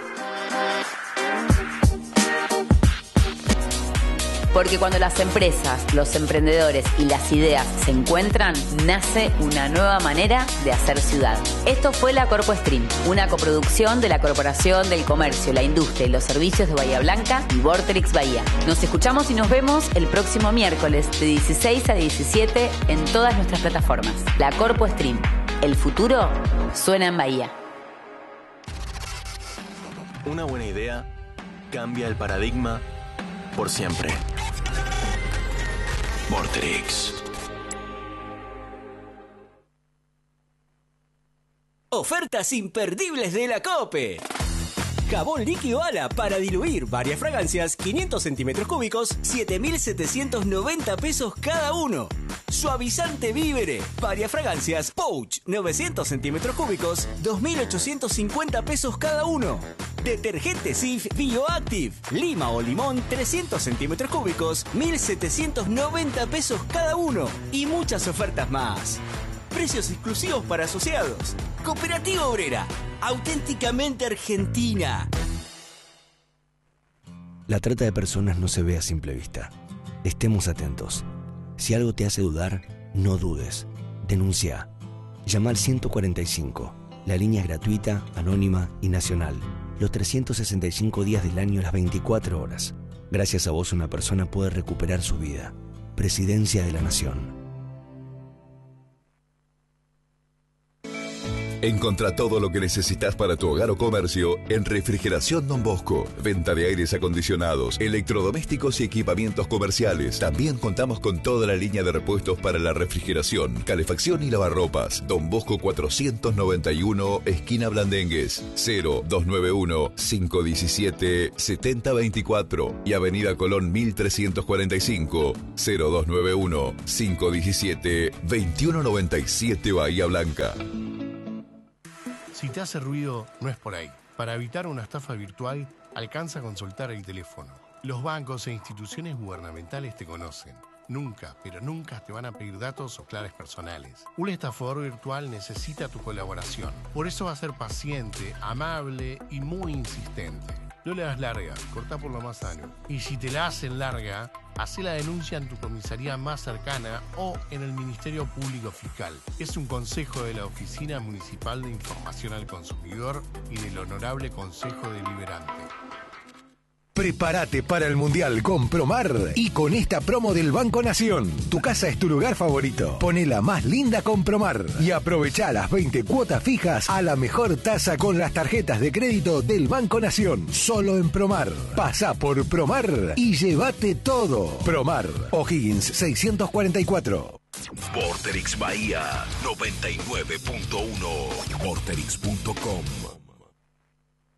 Porque cuando las empresas, los emprendedores y las ideas se encuentran, nace una nueva manera de hacer ciudad. Esto fue la Corpo Stream, una coproducción de la Corporación del Comercio, la Industria y los Servicios de Bahía Blanca y Vorterix Bahía. Nos escuchamos y nos vemos el próximo miércoles de dieciséis a diecisiete en todas nuestras plataformas. La Corpo Stream. El futuro suena en Bahía. Una buena idea cambia el paradigma por siempre. Vorterix. Ofertas imperdibles de la COPE. Jabón líquido Ala para diluir varias fragancias, quinientos centímetros cúbicos, siete mil setecientos noventa pesos cada uno. Suavizante Vívere, varias fragancias, Pouch, novecientos centímetros cúbicos, dos mil ochocientos cincuenta pesos cada uno. Detergente Cif Bioactive, lima o limón, trescientos centímetros cúbicos, mil setecientos noventa pesos cada uno. Y muchas ofertas más. Precios exclusivos para asociados. Cooperativa Obrera, auténticamente argentina. La trata de personas no se ve a simple vista. Estemos atentos. Si algo te hace dudar, no dudes. Denuncia. Llama al ciento cuarenta y cinco. La línea es gratuita, anónima y nacional. Los trescientos sesenta y cinco días del año, las veinticuatro horas. Gracias a vos, una persona puede recuperar su vida. Presidencia de la Nación. Encontrá todo lo que necesitas para tu hogar o comercio en Refrigeración Don Bosco. Venta de aires acondicionados, electrodomésticos y equipamientos comerciales. También contamos con toda la línea de repuestos para la refrigeración, calefacción y lavarropas. Don Bosco cuatrocientos noventa y uno, esquina Blandengues, cero dos nueve uno, cinco uno siete, siete cero dos cuatro y Avenida Colón mil trescientos cuarenta y cinco, cero dos nueve uno, cinco uno siete, dos uno nueve siete, Bahía Blanca. Si te hace ruido, no es por ahí. Para evitar una estafa virtual, alcanza a consultar el teléfono. Los bancos e instituciones gubernamentales te conocen. Nunca, pero nunca te van a pedir datos o claves personales. Un estafador virtual necesita tu colaboración. Por eso va a ser paciente, amable y muy insistente. No le das larga, cortá por lo más sano. Y si te la hacen larga, hacé la denuncia en tu comisaría más cercana o en el Ministerio Público Fiscal. Es un consejo de la Oficina Municipal de Información al Consumidor y del Honorable Consejo Deliberante. Prepárate para el Mundial con Promar y con esta promo del Banco Nación. Tu casa es tu lugar favorito. Ponela más linda con Promar y aprovecha las veinte cuotas fijas a la mejor tasa con las tarjetas de crédito del Banco Nación. Solo en Promar. Pasá por Promar y llévate todo. Promar, O'Higgins seiscientos cuarenta y cuatro. Vorterix Bahía noventa y nueve punto uno. Vorterix punto com.